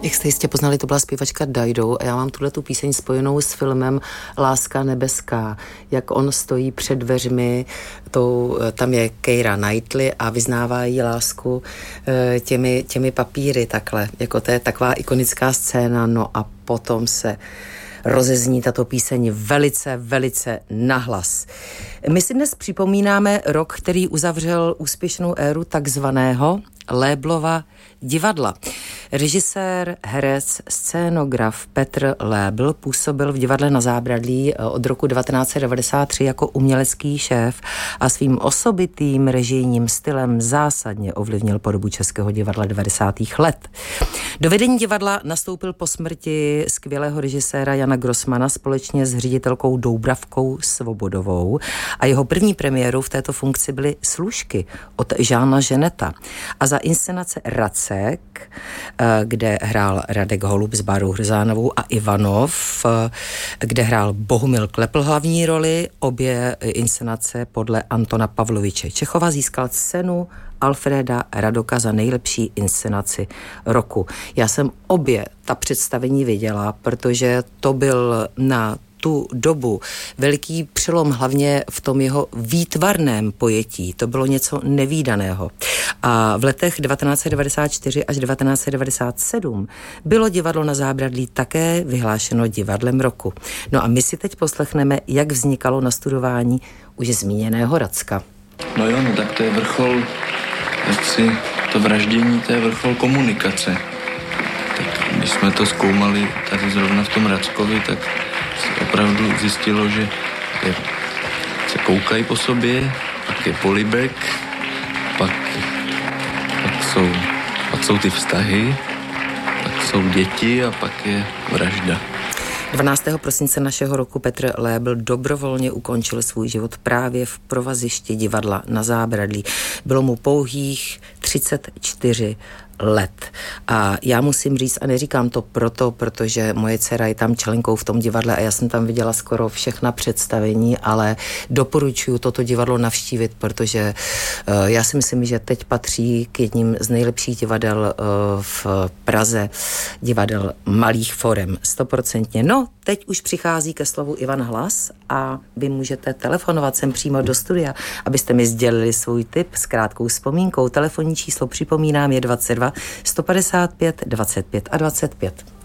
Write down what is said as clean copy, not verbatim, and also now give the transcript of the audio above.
Jak jste jistě poznali, to byla zpěvačka Dido a já mám tu píseň spojenou s filmem Láska nebeská. Jak on stojí před dveřmi, tam je Keira Knightley a vyznává jí lásku těmi papíry takhle. Jako to je taková ikonická scéna, no a potom se rozezní tato píseň velice, velice nahlas. My si dnes připomínáme rok, který uzavřel úspěšnou éru takzvaného Léblova divadla. Režisér, herec, scénograf Petr Lébl působil v divadle Na Zábradlí od roku 1993 jako umělecký šéf a svým osobitým režijním stylem zásadně ovlivnil podobu českého divadla 90. let. Do vedení divadla nastoupil po smrti skvělého režiséra Jana Grossmana společně s ředitelkou Doubravkou Svobodovou a jeho první premiérou v této funkci byly Služky od Žána Ženeta. A za inscenace Racek, kde hrál Radek Holub s Bárou Hrzánovou a Ivanov, kde hrál Bohumil Klepl hlavní roli, obě inscenace podle Antona Pavloviče Čechova, získal cenu Alfreda Radoka za nejlepší inscenaci roku. Já jsem obě ta představení viděla, protože to byl na tu dobu veliký přelom, hlavně v tom jeho výtvarném pojetí. To bylo něco nevídaného. A v letech 1994 až 1997 bylo divadlo Na Zábradlí také vyhlášeno divadlem roku. No a my si teď poslechneme, jak vznikalo nastudování už zmíněného Racka. No jo, no tak to je vrchol, to vraždění, to je vrchol komunikace. Tak když jsme to zkoumali tady zrovna v tom Rackovi, tak se opravdu zjistilo, že se koukají po sobě, pak je polibek, pak jsou ty vztahy, pak jsou děti a pak je vražda. 12. prosince našeho roku Petr Lébl dobrovolně ukončil svůj život právě v provazišti divadla Na Zábradlí. Bylo mu pouhých 34 let. A já musím říct, a neříkám to protože moje dcera je tam členkou v tom divadle a já jsem tam viděla skoro všechna představení, ale doporučuji toto divadlo navštívit, protože já si myslím, že teď patří k jedním z nejlepších divadel v Praze, divadel malých forem, 100%. No, teď už přichází ke slovu Ivan Hlas a vy můžete telefonovat sem přímo do studia, abyste mi sdělili svůj tip s krátkou vzpomínkou. Telefonní číslo, připomínám, je 22 155 25 a 25.